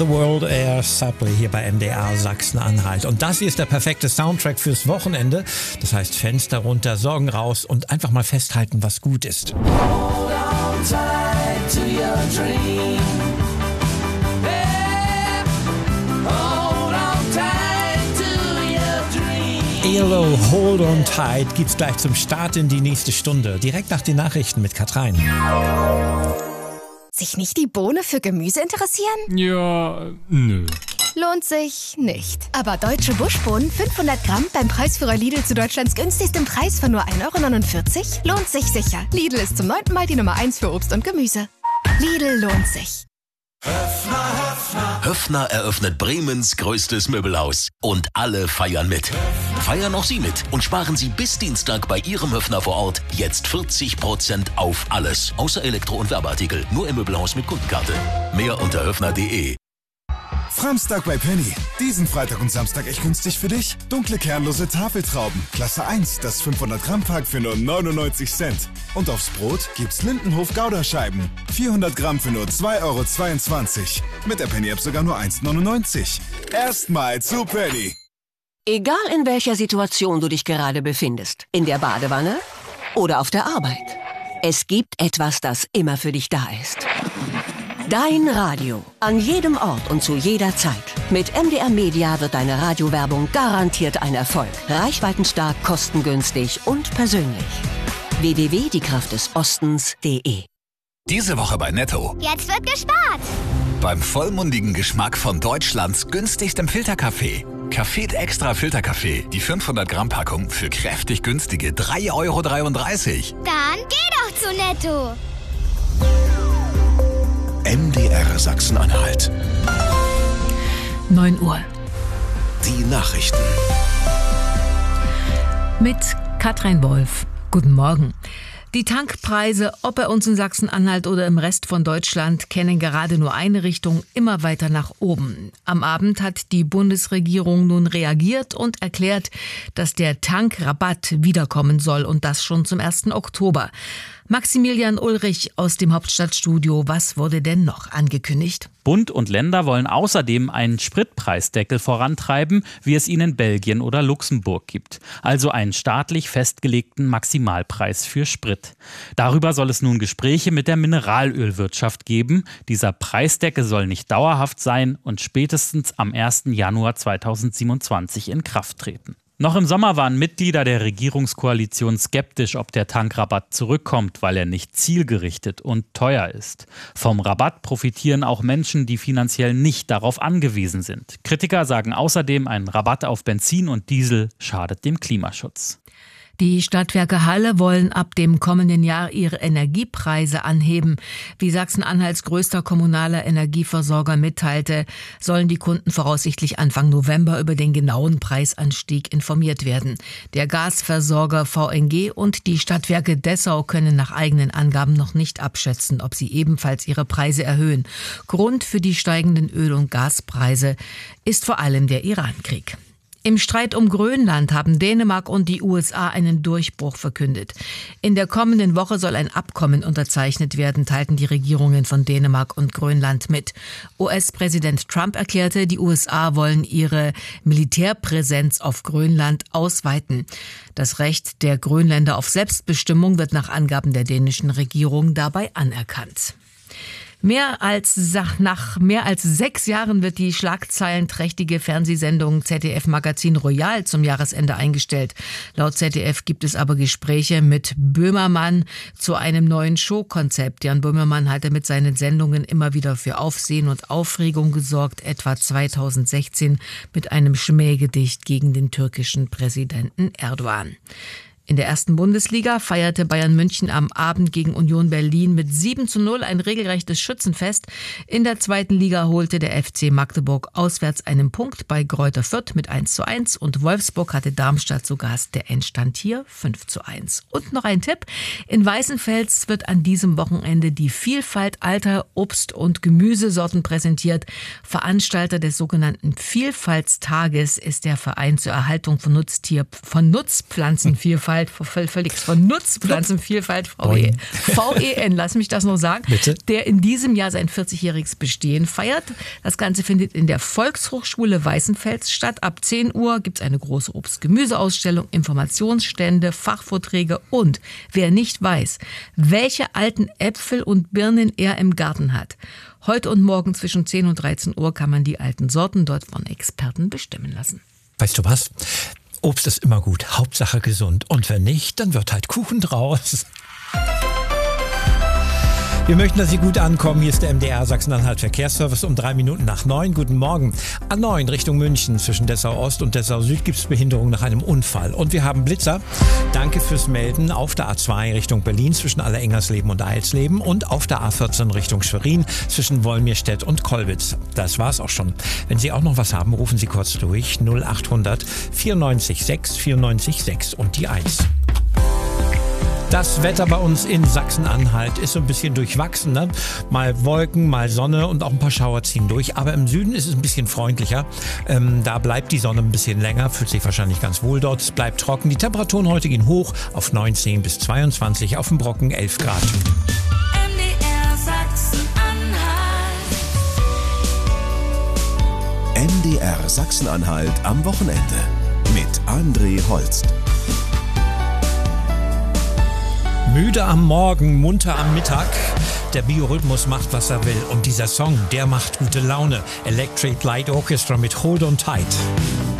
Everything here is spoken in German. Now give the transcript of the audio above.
the World, Air Supply hier bei MDR Sachsen-Anhalt. Und das hier ist der perfekte Soundtrack fürs Wochenende. Das heißt Fenster runter, Sorgen raus und einfach mal festhalten, was gut ist. Hold on tight to your dream. Yeah. Hold on tight to your dream. ELO, Hold on Tight gibt's gleich zum Start in die nächste Stunde. Direkt nach den Nachrichten mit Katrein. Sich nicht die Bohne für Gemüse interessieren? Ja, nö. Lohnt sich nicht. Aber deutsche Buschbohnen 500 Gramm beim Preisführer Lidl zu Deutschlands günstigstem Preis von nur 1,49 € lohnt sich sicher. Lidl ist zum 9. Mal die Nummer 1 für Obst und Gemüse. Lidl lohnt sich. Höffner eröffnet Bremens größtes Möbelhaus. Und alle feiern mit. Feiern auch Sie mit und sparen Sie bis Dienstag bei Ihrem Höffner vor Ort jetzt 40% auf alles. Außer Elektro- und Werbeartikel. Nur im Möbelhaus mit Kundenkarte. Mehr unter höffner.de. Framstag bei Penny. Diesen Freitag und Samstag echt günstig für dich. Dunkle kernlose Tafeltrauben. Klasse 1, das 500 Gramm Pack für nur 99 Cent. Und aufs Brot gibt's Lindenhof Gouda-Scheiben. 400 Gramm für nur 2,22 €. Mit der Penny-App sogar nur 1,99 €. Erstmal zu Penny. Egal in welcher Situation du dich gerade befindest. In der Badewanne oder auf der Arbeit. Es gibt etwas, das immer für dich da ist. Dein Radio. An jedem Ort und zu jeder Zeit. Mit MDR Media wird deine Radiowerbung garantiert ein Erfolg. Reichweitenstark, kostengünstig und persönlich. www.diekraftdesostens.de. Diese Woche bei Netto. Jetzt wird gespart. Beim vollmundigen Geschmack von Deutschlands günstigstem Filterkaffee. Café Extra Filterkaffee. Die 500 Gramm Packung für kräftig günstige 3,33 €. Dann geh doch zu Netto. MDR Sachsen-Anhalt. 9 Uhr. Die Nachrichten. Mit Katrin Wolf. Guten Morgen. Die Tankpreise, ob bei uns in Sachsen-Anhalt oder im Rest von Deutschland, kennen gerade nur eine Richtung, immer weiter nach oben. Am Abend hat die Bundesregierung nun reagiert und erklärt, dass der Tankrabatt wiederkommen soll und das schon zum 1. Oktober. Maximilian Ulrich aus dem Hauptstadtstudio. Was wurde denn noch angekündigt? Bund und Länder wollen außerdem einen Spritpreisdeckel vorantreiben, wie es ihn in Belgien oder Luxemburg gibt. Also einen staatlich festgelegten Maximalpreis für Sprit. Darüber soll es nun Gespräche mit der Mineralölwirtschaft geben. Dieser Preisdeckel soll nicht dauerhaft sein und spätestens am 1. Januar 2027 in Kraft treten. Noch im Sommer waren Mitglieder der Regierungskoalition skeptisch, ob der Tankrabatt zurückkommt, weil er nicht zielgerichtet und teuer ist. Vom Rabatt profitieren auch Menschen, die finanziell nicht darauf angewiesen sind. Kritiker sagen außerdem, ein Rabatt auf Benzin und Diesel schadet dem Klimaschutz. Die Stadtwerke Halle wollen ab dem kommenden Jahr ihre Energiepreise anheben. Wie Sachsen-Anhalts größter kommunaler Energieversorger mitteilte, sollen die Kunden voraussichtlich Anfang November über den genauen Preisanstieg informiert werden. Der Gasversorger VNG und die Stadtwerke Dessau können nach eigenen Angaben noch nicht abschätzen, ob sie ebenfalls ihre Preise erhöhen. Grund für die steigenden Öl- und Gaspreise ist vor allem der Irankrieg. Im Streit um Grönland haben Dänemark und die USA einen Durchbruch verkündet. In der kommenden Woche soll ein Abkommen unterzeichnet werden, teilten die Regierungen von Dänemark und Grönland mit. US-Präsident Trump erklärte, die USA wollen ihre Militärpräsenz auf Grönland ausweiten. Das Recht der Grönländer auf Selbstbestimmung wird nach Angaben der dänischen Regierung dabei anerkannt. Nach mehr als 6 Jahren wird die schlagzeilenträchtige Fernsehsendung ZDF Magazin Royal zum Jahresende eingestellt. Laut ZDF gibt es aber Gespräche mit Böhmermann zu einem neuen Showkonzept. Jan Böhmermann hatte mit seinen Sendungen immer wieder für Aufsehen und Aufregung gesorgt, etwa 2016 mit einem Schmähgedicht gegen den türkischen Präsidenten Erdogan. In der ersten Bundesliga feierte Bayern München am Abend gegen Union Berlin mit 7:0 ein regelrechtes Schützenfest. In der zweiten Liga holte der FC Magdeburg auswärts einen Punkt bei Greuther Fürth mit 1:1 und Wolfsburg hatte Darmstadt zu Gast. Der Endstand hier 5:1. Und noch ein Tipp: In Weißenfels wird an diesem Wochenende die Vielfalt alter Obst- und Gemüsesorten präsentiert. Veranstalter des sogenannten Vielfaltstages ist der Verein zur Erhaltung von Nutzpflanzenvielfalt Pflanzenvielfalt, völlig von Nutzpflanzenvielfalt, VEN, lass mich das noch sagen, bitte? Der in diesem Jahr sein 40-jähriges Bestehen feiert. Das Ganze findet in der Volkshochschule Weißenfels statt. Ab 10 Uhr gibt es eine große Obst-Gemüse-Ausstellung, Informationsstände, Fachvorträge und wer nicht weiß, welche alten Äpfel und Birnen er im Garten hat. Heute und morgen zwischen 10 und 13 Uhr kann man die alten Sorten dort von Experten bestimmen lassen. Weißt du was? Obst ist immer gut, Hauptsache gesund. Und wenn nicht, dann wird halt Kuchen draus. Wir möchten, dass Sie gut ankommen. Hier ist der MDR Sachsen-Anhalt Verkehrsservice um 3 Minuten nach 9. Guten Morgen. A9 Richtung München zwischen Dessau Ost und Dessau Süd gibt es Behinderung nach einem Unfall. Und wir haben Blitzer. Danke fürs Melden auf der A2 Richtung Berlin zwischen Allerengersleben und Eilsleben und auf der A14 Richtung Schwerin zwischen Wolmirstedt und Kollwitz. Das war's auch schon. Wenn Sie auch noch was haben, rufen Sie kurz durch 0800 94 6 94 6 und die 1. Das Wetter bei uns in Sachsen-Anhalt ist so ein bisschen durchwachsen. Ne? Mal Wolken, mal Sonne und auch ein paar Schauer ziehen durch. Aber im Süden ist es ein bisschen freundlicher. Da bleibt die Sonne ein bisschen länger, fühlt sich wahrscheinlich ganz wohl dort. Es bleibt trocken. Die Temperaturen heute gehen hoch auf 19 bis 22, auf dem Brocken 11 Grad. MDR Sachsen-Anhalt. MDR Sachsen-Anhalt am Wochenende mit André Holst. Müde am Morgen, munter am Mittag. Der Biorhythmus macht, was er will. Und dieser Song, der macht gute Laune. Electric Light Orchestra mit Hold on Tight.